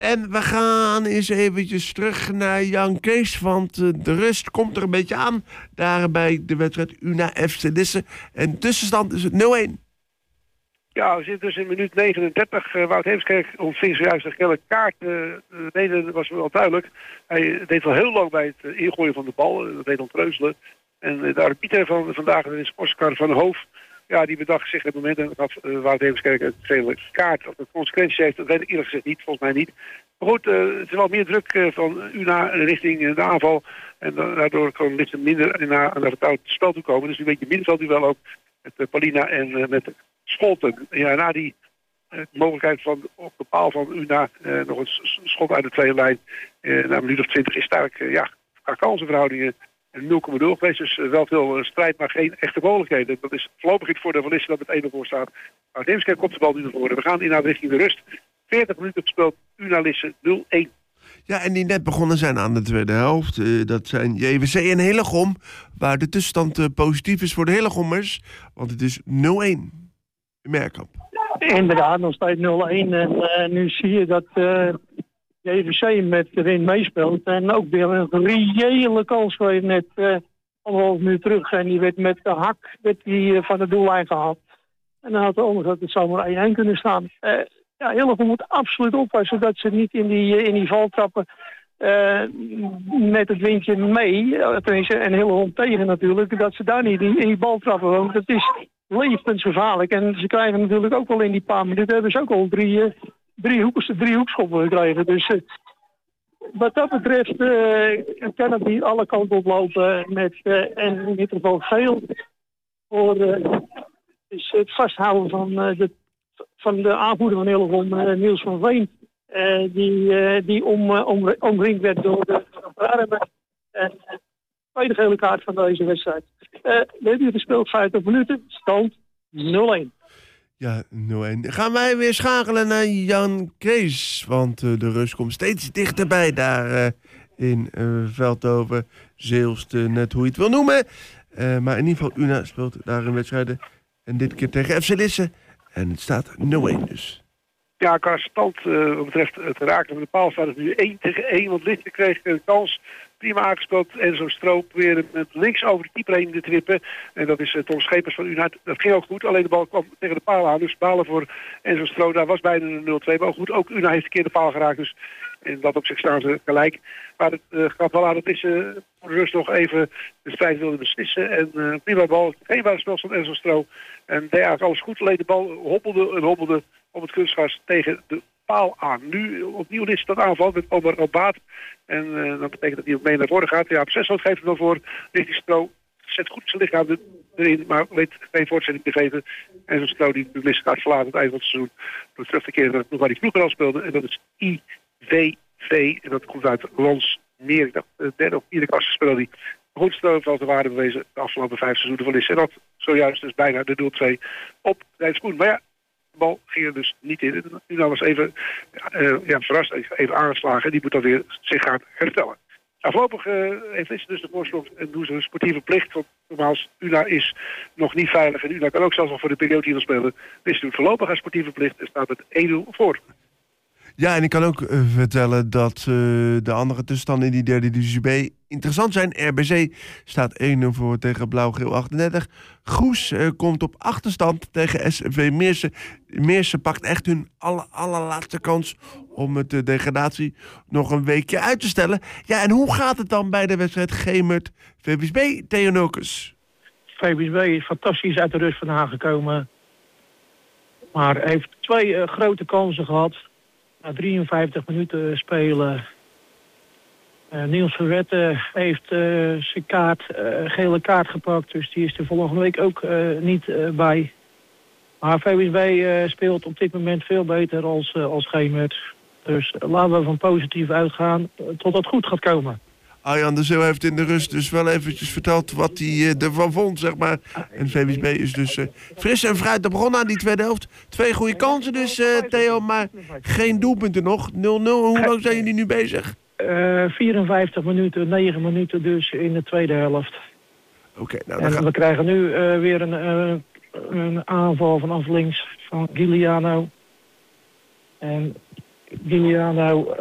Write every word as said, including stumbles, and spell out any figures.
En we gaan eens eventjes terug naar Jan Kees, want uh, de rust komt er een beetje aan. Daar bij de wedstrijd U N A F C Lisse. En tussenstand is het nul-een. Ja, we zitten dus in minuut negenendertig. Uh, Wout Heemskerk ontving zojuist een gele kaart. Uh, de reden was wel duidelijk. Hij deed wel heel lang bij het uh, ingooien van de bal. Uh, dat deed ontreuzelen. En uh, de arbiter van vandaag in de sportskar van Hoof, ja, die bedacht zich op het moment dat uh, Wout Heemskerk een gele kaart of de consequenties heeft. Dat weet ik eerlijk gezegd niet, volgens mij niet. Maar goed, uh, het is wel meer druk uh, van U N A richting uh, de aanval. En uh, daardoor kan Lisse minder naar aan het vertrouwd spel toe komen. Dus een beetje middenveldduel ook met uh, Paulina en uh, met Scholten. Ja, na die uh, mogelijkheid van op de paal van U N A uh, nog een schot uit de tweede lijn. Uh, na een minuut of twintig is sterk, uh, ja, qua kansenverhoudingen nul komma nul geweest. Dus uh, wel veel uh, strijd, maar geen echte mogelijkheden. Dat is voorlopig het voordeel van Lisse dat met één nul voor staat. Maar Heemskerk komt de bal nu naar voren. We gaan in naar richting de rust. veertig minuten gespeeld, U N A Lisse nul-een. Ja, en die net begonnen zijn aan de tweede helft. Uh, dat zijn J W C en Hillegom, waar de tussenstand uh, positief is voor de Hillegommers. Want het is nul-een. Merkamp. Inderdaad, nog steeds nul-een. En uh, nu zie je dat uh, J W C met de wind meespeelt. En ook weer een reële kans geweest net uh, anderhalf minuut terug. En die werd met de hak werd die, uh, van de doellijn gehaald. En dan had de onderzoek het zomaar één-één kunnen staan. Uh, ja, Hillegom moet absoluut oppassen dat ze niet in die, uh, in die val trappen. Uh, met het windje mee, uh, tenminste, en Hillegom tegen natuurlijk, dat ze daar niet in, in die bal trappen. Want het is levensgevaarlijk. En ze krijgen natuurlijk ook wel in die paar minuten, hebben ze ook al drie, uh, drie, hoekers, drie hoekschoppen gekregen. Dus uh, wat dat betreft uh, kan het niet alle kanten oplopen met, uh, en in ieder geval geel voor uh, is het vasthouden van, uh, de, van de aanvoerder van Hillegom, uh, Niels van Veen. Uh, die, uh, die om, uh, om, omringd werd door de Armen. En uh, tweede gele kaart van deze wedstrijd. Uh, we hebben hier gespeeld vijftig minuten. Stand nul-een. Ja, nul-een. Gaan wij weer schakelen naar Jan Kees. Want uh, de rust komt steeds dichterbij daar uh, in uh, Veldhoven. Zeelst, uh, net hoe je het wil noemen. Uh, maar in ieder geval, U N A speelt daar een wedstrijden. En dit keer tegen F C Lisse. En het staat nul-een dus. Ja, qua stand uh, wat betreft het raken van de paal staat het nu één tegen één. Want Lisse kreeg een kans. Prima aangespeeld. En zo'n Stroop weer met links over de keeper heen te trippen. En dat is uh, Tom Schepers van U N A. Dat ging ook goed. Alleen de bal kwam tegen de paal aan. Dus balen voor Enzo Stroop. Daar was bijna een nul-twee. Maar goed, ook U N A heeft een keer de paal geraakt. Dus in dat opzicht staan ze gelijk. Maar het uh, gaat wel aan. Het is uh, voor de rust nog even de strijd wilde beslissen. En uh, prima bal. Geen buitenspel van Enzo Stroop. En deed eigenlijk alles goed. Alleen de bal hobbelde en hobbelde op het kunstgras tegen de paal aan. Nu opnieuw is dat aanval met Omar Obaat. En uh, dat betekent dat hij ook mee naar voren gaat. Ja, op zes geeft het dan voor richting Stro. Zet goed zijn lichaam erin, maar weet geen voortzetting te geven. En zo'n Stro die de list gaat verlaten aan het eind van het seizoen. Door terug te keren naar waar hij vroeger al speelde. En dat is I W V. En dat komt uit Landsmeer. Ik dacht, de derde of vierde klasse speelde hij. Goed steun van de waarde bewezen de afgelopen vijf seizoenen van Lisse. En dat zojuist dus bijna de nul-twee op zijn schoen. Maar ja, de bal ging er dus niet in. Nu nou was even uh, ja, verrast, even aangeslagen. Die moet dan weer zich gaan herstellen. Nou, voorlopig uh, heeft Lisse dus de voorsprong en doen ze een sportieve plicht. Want nogmaals, U N A is nog niet veilig. En U N A kan ook zelfs nog voor de periode hier spelen. Lisse doet voorlopig een sportieve plicht en staat met één nul voor. Ja, en ik kan ook uh, vertellen dat uh, de andere tussenstanden in die derde divisie B interessant zijn. R B C staat één nul voor tegen Blauw-Geel achtendertig. Goes uh, komt op achterstand tegen S V Meersen. Meersen pakt echt hun aller, allerlaatste kans om het de degradatie nog een weekje uit te stellen. Ja, en hoe gaat het dan bij de wedstrijd Gemert V W S B, Theo Nulkes? V W S B is fantastisch uit de rust vandaan gekomen. Maar heeft twee uh, grote kansen gehad. Na drieënvijftig minuten spelen. Uh, Niels Verwette heeft uh, zijn kaart, uh, gele kaart gepakt. Dus die is er volgende week ook uh, niet uh, bij. Maar V W S B uh, speelt op dit moment veel beter als, uh, als Gemert. Dus uh, laten we van positief uitgaan uh, tot het goed gaat komen. Arjan de Zeeuw heeft in de rust dus wel eventjes verteld wat hij uh, ervan vond, zeg maar. En V W S B is dus uh, fris en fruit begonnen aan die tweede helft. Twee goede kansen dus, uh, Theo, maar geen doelpunten nog. nul nul, hoe lang zijn jullie nu bezig? Uh, vierenvijftig minuten, negen minuten dus in de tweede helft. Oké, okay, nou en dan we ga... krijgen nu uh, weer een, uh, een aanval vanaf links van Giuliano. En die ja, nou